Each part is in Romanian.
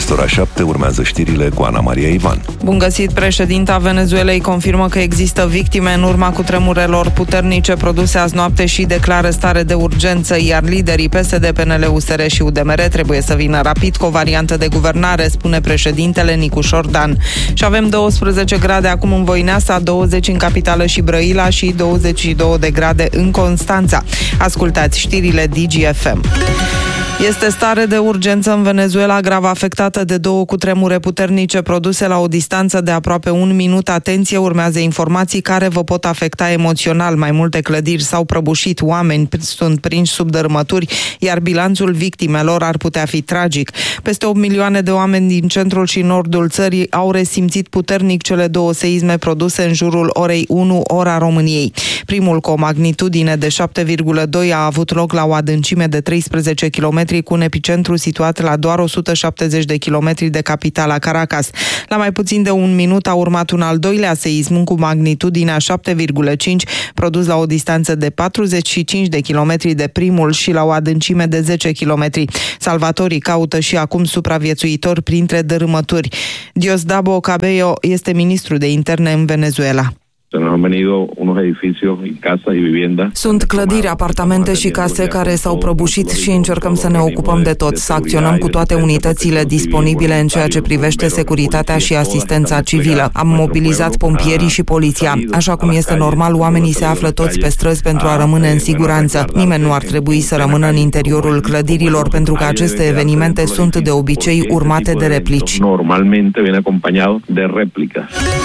ora 7 urmează știrile cu Ana Maria Ivan. Bun găsit! Președinta Venezuelei confirmă că există victime în urma cutremurelor puternice produse azi noapte și declară stare de urgență, iar liderii PSD, PNL, USR și UDMR trebuie să vină rapid cu o variantă de guvernare, spune președintele Nicu Șordan. Și avem 12 grade acum în Voineasa, 20 în Capitală și Brăila și 22 de grade în Constanța. Ascultați știrile DGFM. Este stare de urgență în Venezuela, grav afectată de 2 cutremure puternice produse la o distanță de aproape 1 minut. Atenție, urmează informații care vă pot afecta emoțional. Mai multe clădiri s-au prăbușit, oameni sunt prinși sub dărâmături, iar bilanțul victimelor ar putea fi tragic. Peste 8 milioane de oameni din centrul și nordul țării au resimțit puternic cele 2 seisme produse în jurul orei 1, ora României. Primul, cu o magnitudine de 7,2, a avut loc la o adâncime de 13 km, cu un epicentru situat la doar 170 de kilometri de capitala Caracas. La mai puțin de 1 minut a urmat un al doilea seism cu magnitudinea 7,5, produs la o distanță de 45 de kilometri de primul și la o adâncime de 10 kilometri. Salvatorii caută și acum supraviețuitori printre dărâmături. Diosdado Cabello este ministru de interne în Venezuela. Sunt clădiri, apartamente și case care s-au prăbușit și încercăm să ne ocupăm de tot, să acționăm cu toate unitățile disponibile în ceea ce privește securitatea și asistența civilă. Am mobilizat pompierii și poliția. Așa cum este normal, oamenii se află toți pe străzi pentru a rămâne în siguranță. Nimeni nu ar trebui să rămână în interiorul clădirilor, pentru că aceste evenimente sunt de obicei urmate de replici. Normalmente viene acompañado de réplica.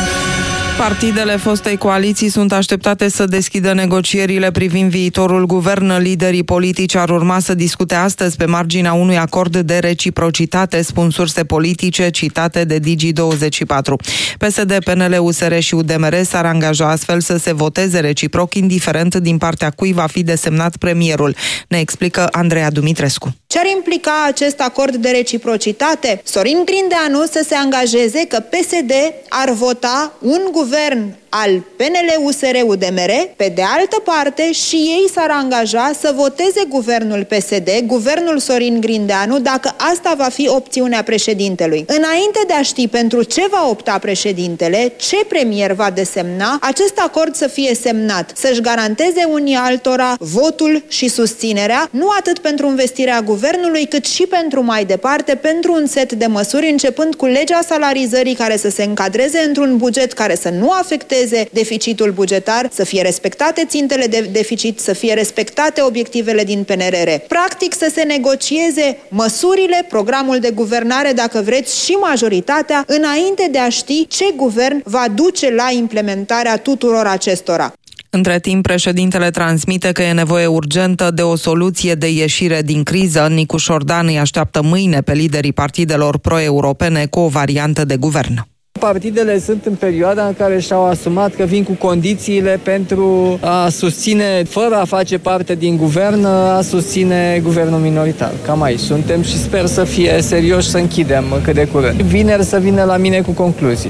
Partidele fostei coaliții sunt așteptate să deschidă negocierile privind viitorul guvern. Liderii politici ar urma să discute astăzi pe marginea unui acord de reciprocitate, spun surse politice citate de Digi24. PSD, PNL, USR și UDMR s-ar angaja astfel să se voteze reciproc, indiferent din partea cui va fi desemnat premierul. Ne explică Andreea Dumitrescu. Ce ar implica acest acord de reciprocitate? Sorin Grindeanu să se angajeze că PSD ar vota un guvern al PNL-USR-UDMR, pe de altă parte și ei s-ar angaja să voteze guvernul PSD, guvernul Sorin Grindeanu, dacă asta va fi opțiunea președintelui. Înainte de a ști pentru ce va opta președintele, ce premier va desemna, acest acord să fie semnat, să-și garanteze unii altora votul și susținerea, nu atât pentru investirea guvernului, cât și pentru mai departe, pentru un set de măsuri, începând cu legea salarizării care să se încadreze într-un buget care să nu afecteze deficitul bugetar, să fie respectate țintele de deficit, să fie respectate obiectivele din PNRR. Practic să se negocieze măsurile, programul de guvernare, dacă vreți, și majoritatea, înainte de a ști ce guvern va duce la implementarea tuturor acestora. Între timp, președintele transmite că e nevoie urgentă de o soluție de ieșire din criză. Nicu Șordan îi așteaptă mâine pe liderii partidelor pro-europene cu o variantă de guvern. Partidele sunt în perioada în care și-au asumat că vin cu condițiile pentru a susține, fără a face parte din guvern, a susține guvernul minoritar. Cam aici suntem și sper să fie serioși, să închidem cât de curând. Vineri să vină la mine cu concluzii.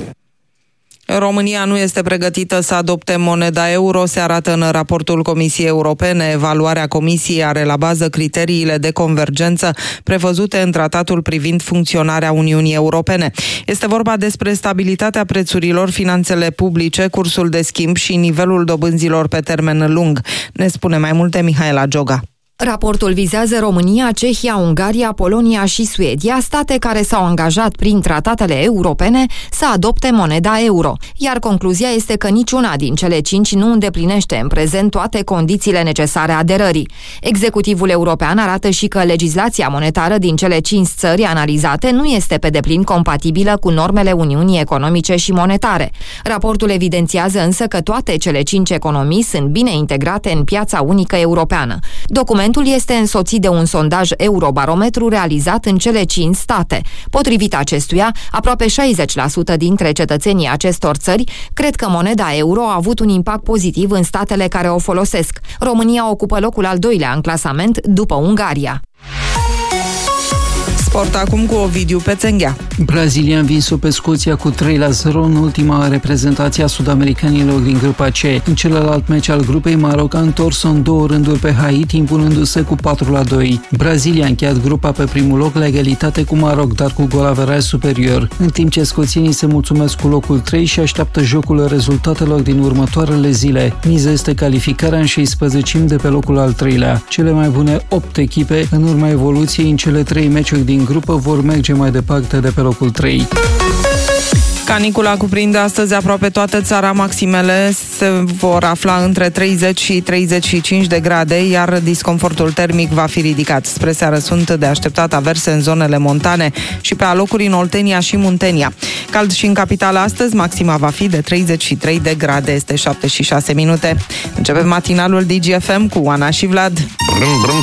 România nu este pregătită să adopte moneda euro, se arată în raportul Comisiei Europene. Evaluarea Comisiei are la bază criteriile de convergență prevăzute în tratatul privind funcționarea Uniunii Europene. Este vorba despre stabilitatea prețurilor, finanțele publice, cursul de schimb și nivelul dobânzilor pe termen lung. Ne spune mai multe Mihaela Gioga. Raportul vizează România, Cehia, Ungaria, Polonia și Suedia, state care s-au angajat prin tratatele europene să adopte moneda euro. Iar concluzia este că niciuna din cele 5 nu îndeplinește în prezent toate condițiile necesare aderării. Executivul european arată și că legislația monetară din cele 5 țări analizate nu este pe deplin compatibilă cu normele Uniunii Economice și Monetare. Raportul evidențiază însă că toate cele 5 economii sunt bine integrate în piața unică europeană. Documentul este însoțit de un sondaj Eurobarometru realizat în cele 5 state. Potrivit acestuia, aproape 60% dintre cetățenii acestor țări cred că moneda euro a avut un impact pozitiv în statele care o folosesc. România ocupă locul al 2-lea în clasament, după Ungaria. Sport acum cu Ovidiu Pețenghea. Brazilia a învins-o pe Scoția cu 3-0 în ultima reprezentație a sud-americanilor din grupa C. În celălalt meci al grupei, Maroc a întors-o în 2 rânduri pe Haiti, impunându-se cu 4-2. Brazilia a încheiat grupa pe primul loc la egalitate cu Maroc, dar cu golaveraj superior, în timp ce scoțienii se mulțumesc cu locul 3 și așteaptă jocul rezultatelor din următoarele zile. Miza este calificarea în 16 de pe locul al 3-lea. Cele mai bune 8 echipe, în urma evoluției în cele 3 meciuri din grupă, vor merge mai departe de pe locul 3. Canicula cuprinde astăzi aproape toată țara. Maximele se vor afla între 30 și 35 de grade, iar disconfortul termic va fi ridicat. Spre seară sunt de așteptat averse în zonele montane și pe alocuri în Oltenia și Muntenia. Cald și în capitală astăzi, maxima va fi de 33 de grade. Este 7 și 6 minute. Începem matinalul DGFM cu Oana și Vlad. Brum, brum,